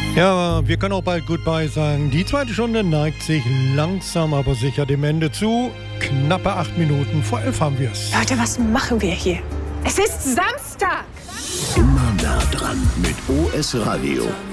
Ja, wir können auch bald Goodbye sagen. Die zweite Stunde neigt sich langsam, aber sicher dem Ende zu. Knappe 8 Minuten vor 11 haben wir es. Leute, was machen wir hier? Es ist Samstag! Immer nah dran mit OS Radio.